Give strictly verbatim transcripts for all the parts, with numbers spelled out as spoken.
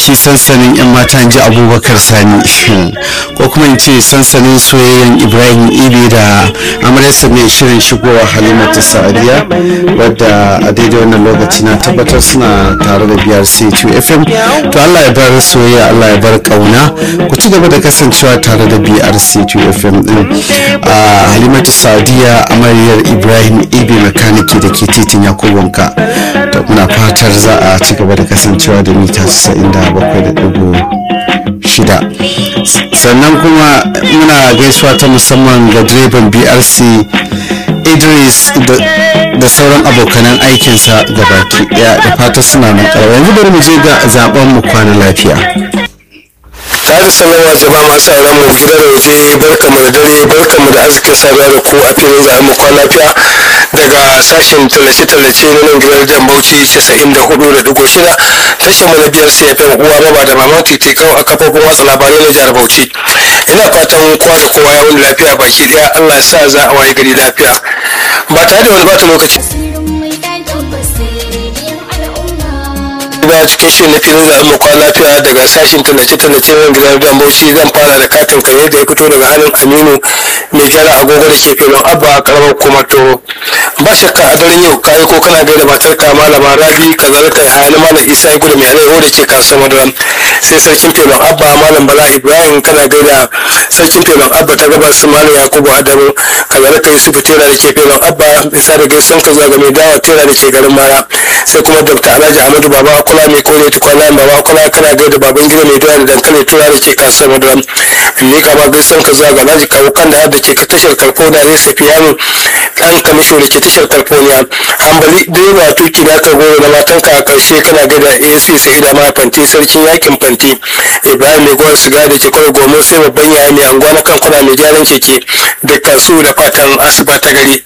biki sansanin yan mata ji Abubakar Sani ko kuma in ce sansanin soyayyen Ibrahim Ibe da amaryarsa mai shirin shigowa Halimatu Sa'adiya, wadda a daidai wannan lokaci na tabbatar suna tare da B R C two F M. To Allah ya bar soyayya, Allah ya bar kauna, ku ci gaba da kasancewa tare da B R C two F M din. a Halimatu Sa'adiya amaryar Ibrahim Ibe makaniki da ke titin Yakubunka. To muna fatar za a ci gaba da kasancewa da mita casa'in da bakwai da ɗigo shida. Sannan kuma muna gaisuwa ta musamman ga direban B R C Idris da sauran abokanan aikinsa ga baki daya, da fata suna nan ƙarfi. Yanzu bari mu je ga zaben mu kwana lafiya. tare sanarwa jama'a masu sauran mu gida da waje, barkamu da dare, barkamu da arzikin saduwa da ku a filin zaɓen mu kwana lafiya daga sashen tallace-tallace na nan gidan da Bauchi casa'in da hudu da digo shida, tashar mu na biyar sai ya uwa raba da maman titikau a kafofin watsa labarai na jihar Bauchi. Ina fatan kowa da kowa ya wani lafiya baki daya, Allah ya sa za a waye gari lafiya ba tare da wani bata lokaci ba. Cikin shirin na filin zaɓen mu kwana lafiya daga sashen tallace-tallace na gidan da Bauchi, zan fara da katin kare da ya fito daga hannun Aminu mai gyara agogo da ke filin Abba a karamar kuma to ba shakka a daren yau kayi ko kana gaida matar ka malama Rabi, kazalika hayani malam Isa ya gudu mai alaiho da ke kasuwar madaran, sai sarkin filin Abba malam Bala Ibrahim, kana gaida sarkin filin Abba ta gabas malam Yakubu Adamu, kazalika Yusufu Tera da ke filin Abba, bisa da gaisan ka zuwa ga mai dawa Tera da ke garin Mara, sai kuma Dr. Alhaji Ahmadu Baba Akula mai kone tukwana Baba Akula, kana gaida baban gida mai dawa da dankali tura da ke kasuwar madaran, lika ma gaisan ka zuwa ga Alhaji Kawo kan da ke tashar California ne Safiyanu dan kamisho da ke tashar California, hambali direba tuki da ka goro na matanka a karshe, kana gaida A C Sa'ida ma fanti sarkin yakin fanti, Ibrahim mai gwar siga da ke kwar gomo, sai babban yaya mai anguwa na kankuna mai gyaran keke da kasu da fatan asuba ta gari.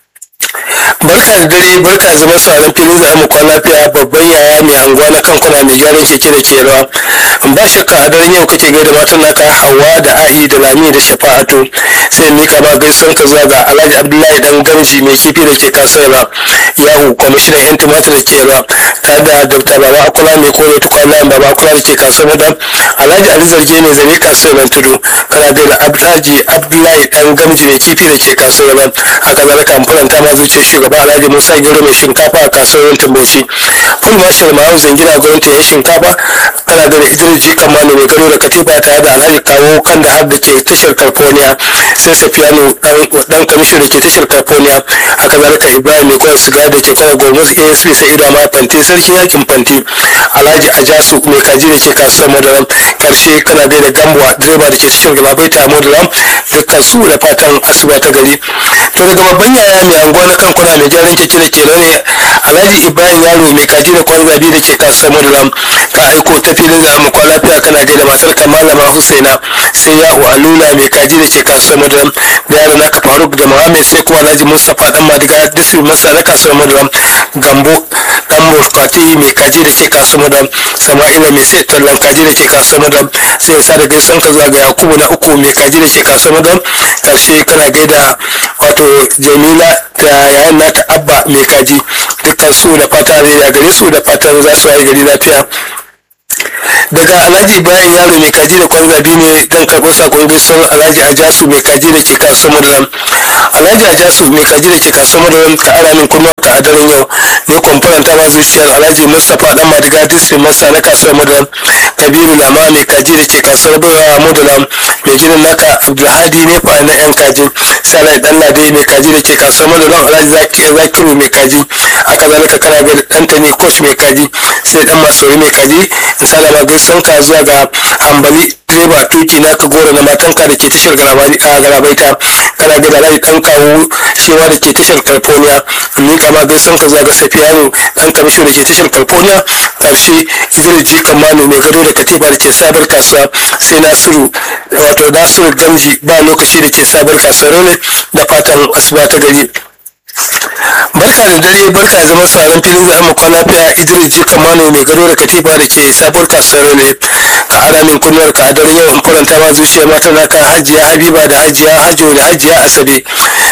Barka da dare, barka zama sauran filin za mu kwana lafiya, babban yaya mai anguwa na kankuna mai gyaran keke da ke rawa. Ba shakka a daren yau kake gaida matan naka Hauwa da A'i da Lami da Shafa'atu, sai mika ba gaisuwan ka zuwa ga Alhaji Abdullahi dan Gamji mai kifi da ke kasuwa Yahu, kwamishinan yan tumatir da ke rawa, tare da Dr. Baba Akula mai kore tukwana Baba Akula da ke kasuwa da Alhaji Ali Zarge mai zare kasuwar Tudu, kana gaida Alhaji Abdullahi dan Gamji mai kifi da ke kasuwa da haka zalika amfuranta ma zuciyar shugaba Alhaji Musa Gero mai shinkafa a kasuwar Tumboshi, full marshal Ma'azu Zangina gwamnati ya shinkafa, kana gaida Idris Ji Kamani mai gado da katifa tare da Alhaji Kawo kan da har da ke tashar California, sai Safiyanu dan kamisho da ke tashar California, haka zalika Ibrahim mai gwamnati siga da ke fara gwamnati A S P Sa'idu ma fanti sarkin yakin fanti, Alhaji Ajasu mai kaji da ke kasuwar Madaram, karshe kana gaida Gambuwa direba da ke tashar Galabaita Madaram, dukkan su da fatan asuba ta gari. To daga babban yaya mai anguwa na kankuna mai gyaran keke da ke launi Alhaji Ibrahim Yaro mai kaji da kwan zabi da ke kasuwar Madaram, ka aiko ta filin za mu kwana lafiya, kana gaida matar ka malama Husaina, sai Yahu Alula mai kaji da ke kasuwar Madaram, da yaro naka Faruk da Muhammad, sai kuma Alhaji Mustapha dan Madiga district masa na kasuwar Madaram, Gambo dan Murfati mai kaji da ke kasuwar Madaram, Sama'ila mai sai tallan kaji da ke kasuwar Madaram, sai ya sa da gaisan ka zuwa ga Yakubu na uku mai kaji da ke kasuwar Madaram, karshe kana gaida wato Jamila da yayan nata Abba mai kaji, dukkan su da fata da gare su da fatan za su yi gari lafiya. Daga Alhaji Ibrahim Yaro mai kaji da kwan zabi ne dan karɓo sakon gaisuwar Alhaji Ajasu mai kaji da ke kasuwar Madaram. Alhaji Ajasu mai kaji da ke kasuwar Madaram, ka ara min kuma ka a daren yau ne kwamfaranta ma zuciyar Alhaji Mustapha dan Madiga district masa na kasuwar Madaram, Kabiru Lama mai kaji da ke kasuwar Madaram, mai gidan naka Abdulhadi ne fa na yan kaji, Salai dan Lade mai kaji da ke kasuwar Madaram, Alhaji Zakiru mai kaji, haka zalika kana ga Anthony Kosh mai kaji, sai dan Masori mai kaji, salama gaisan ka zuwa ga Hambali direba tuki naka goro na matanka da ke tashar Galabaita, kana ga Alhaji dan Kawo shewa da ke tashar California, ni kama gaisan ka zuwa ga Safiyanu dan kamisho da ke tashar California, karshe Idris Ji Kamani mai gado da katifa da ke sabar kasuwa, sai Nasiru wato Nasiru Gamji ba lokaci da ke sabar kasuwa ne, da fatan asuba ta gari. Barka da dare, barka zama sauran filin za mu kwana lafiya, Idris Ji Kamano mai gado da katifa da ke sabuwar kasuwar ne, ka ara min kunnuwar ka a daren yau in faranta ma zuciya mata naka Hajiya Habiba da Hajiya Hajo da Hajiya Asabe,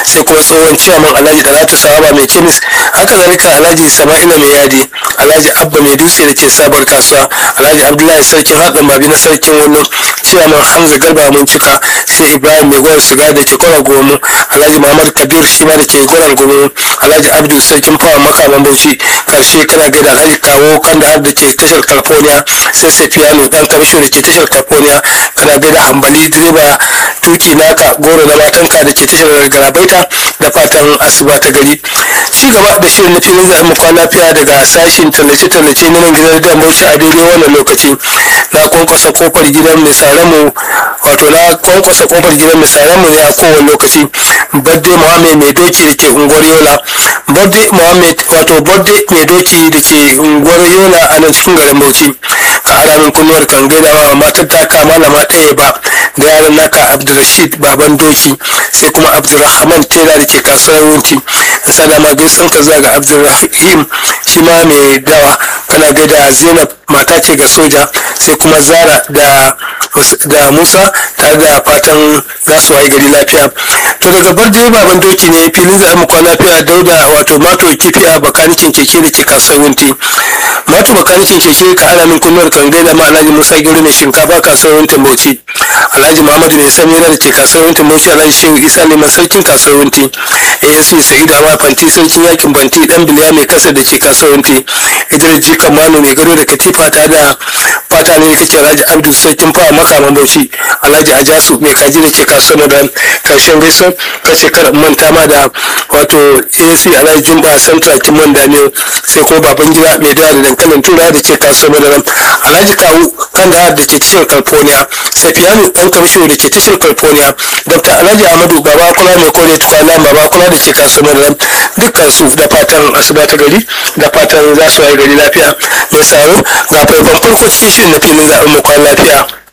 sai kuma tsohon ciyaman alhaji dalatu sahaba mai kemis, haka zalika alhaji sama'ila mai yadi, alhaji abba mai dutse da ke sabar kasuwa, alhaji abdullahi sarkin haɗin babi na sarkin wani ciyaman hamza garba mun cika, sai ibrahim mai gwar siga da ke kwarar gomu, alhaji muhammad kabir shi ma da ke gwarar gomu, alhaji abdul sarkin fawa makaman bauchi. Karshe kana gaida alhaji kawo kanda da ke tashar california, sai safiyanu dan kamisho da ke tashar california, kana gaida hambali direba tuki naka goro na matanka da ke tashar garabaita, da fatan asuba ta gari. Ci gaba da shirin na filin zaɓen kwana lafiya daga sashin tallace-tallace na nan gidan da bauchi a daidai wannan lokaci. Na kwankwasa kofar gidan mai saramu, wato na kwankwasa kofar gidan mai saramu ne a kowane lokaci. Badde Muhammad mai doki da ke unguwar Yola, Badde Muhammad wato Badde mai doki da ke unguwar Yola a nan cikin garin Bauchi. Ka ara min kunnuwar kan gaidawa matar taka malama ɗaya ba da yaran naka Abdulrashid baban doki, sai kuma Abdulrahman tela da ke kasuwar Wunti. Salama gaisan ka zuwa ga Abdulrahim shi ma mai dawa, kana gaida Zainab mata ce ga soja, sai kuma Zara da da Musa tare da fatan za su waye gari lafiya. To daga Barde baban doki ne filin za mu kwana lafiya. Dauda wato mato kifiya bakanikin keke da ke kasuwar Wunti. Mato bakanikin keke ka ana min kunnuwar kan gaida ma Alhaji Musa Gero mai shinkafa kasuwar Wunti Bauchi, Alhaji Muhammad mai samira da ke kasuwar Wunti Bauchi, Alhaji Shehu Isa Liman sarkin kasuwar Wunti, A S P Sa'id Hawa Fanti sarkin yakin Banti, dan Biliya mai kasa da ke kasuwar Wunti, Idris Jikan Manu mai gado da katifa ta da fata ne kake Alhaji Abdul sarkin fawa makaman Bauchi, Alhaji Ajasu mai kaji da ke kasuwar Madan. Karshen gaisuwa kace kar manta ma da wato A S P Alhaji Jumba Central Kimon Daniel, sai kuma baban gida mai dawa da dankalin tura da ke kasuwar Madan, Alhaji Kawu Kanda da ke tashar California, Safiyanu dan kamisho da ke tashar California, Dr. Alhaji Ahmadu baba kula mai kore tukwana baba kula da ke kasuwar Madan. Dukkan su da fatan asuba ta gari, da fatan za su waye gari lafiya. Mai saro ga faifan farko cikin shirin na filin zaɓen mu kwana lafiya.